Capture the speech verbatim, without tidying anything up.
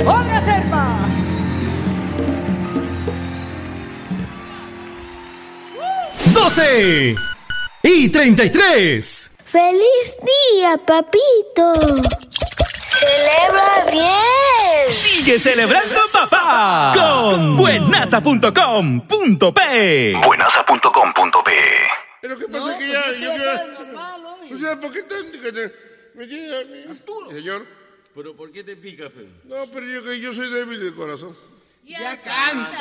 ¡Olga Serpa! doce y treinta y tres. ¡Feliz día, papito! ¡Celebra bien! ¡Sigue celebrando, papá! Con buenaza punto com punto pe. buenaza punto com punto pe. Pero qué pasa No, es que pues ya, es que yo acá ya, es normal, hombre. o sea, ¿por qué tan, que te- me tiene a mí? Arturo. Señor, ¿Pero por qué te pica, Fe? no, pero yo que yo soy débil de corazón. Ya canta.